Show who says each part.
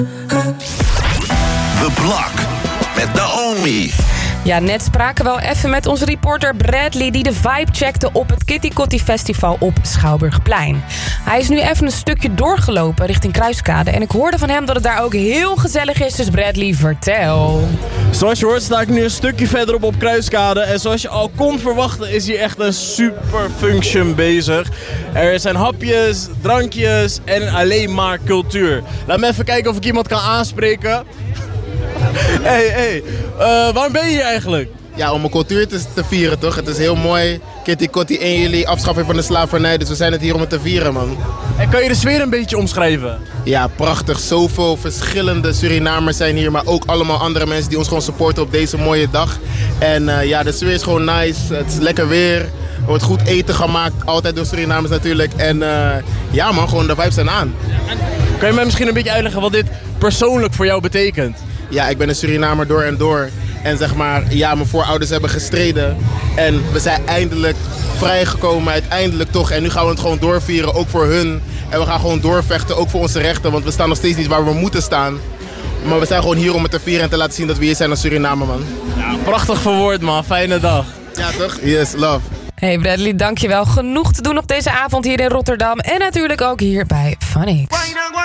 Speaker 1: The Block met Naomi.
Speaker 2: Ja, net spraken we al even met onze reporter Bradley, die de vibe checkte op het Kitty Kotti Festival op Schouwburgplein. Hij is nu even een stukje doorgelopen richting Kruiskade en ik hoorde van hem dat het daar ook heel gezellig is. Dus Bradley, vertel.
Speaker 3: Zoals je hoort sta ik nu een stukje verderop op Kruiskade. En zoals je al kon verwachten is hier echt een super function bezig. Er zijn hapjes, drankjes en alleen maar cultuur. Laat me even kijken of ik iemand kan aanspreken. Hey, waarom ben je hier eigenlijk?
Speaker 4: Ja, om mijn cultuur te vieren, toch? Het is heel mooi. Kitty Kotti 1 juli, afschaffing van de slavernij. Dus we zijn het hier om het te vieren, man.
Speaker 3: En kan je de sfeer een beetje omschrijven?
Speaker 4: Ja, prachtig. Zoveel verschillende Surinamers zijn hier. Maar ook allemaal andere mensen die ons gewoon supporten op deze mooie dag. En ja, de sfeer is gewoon nice. Het is lekker weer. Er wordt goed eten gemaakt. Altijd door Surinamers natuurlijk. En ja man, gewoon de vibes zijn aan.
Speaker 3: Kan je mij misschien een beetje uitleggen wat dit persoonlijk voor jou betekent?
Speaker 4: Ja, ik ben een Surinamer door en door. En zeg maar, ja, mijn voorouders hebben gestreden. En we zijn eindelijk vrijgekomen, uiteindelijk toch. En nu gaan we het gewoon doorvieren, ook voor hun. En we gaan gewoon doorvechten, ook voor onze rechten. Want we staan nog steeds niet waar we moeten staan. Maar we zijn gewoon hier om het te vieren en te laten zien dat we hier zijn als Suriname, man.
Speaker 3: Ja, prachtig verwoord, man. Fijne dag.
Speaker 4: Ja, toch? Yes, love.
Speaker 2: Hey Bradley, dankjewel. Genoeg te doen op deze avond hier in Rotterdam en natuurlijk ook hier bij Funny.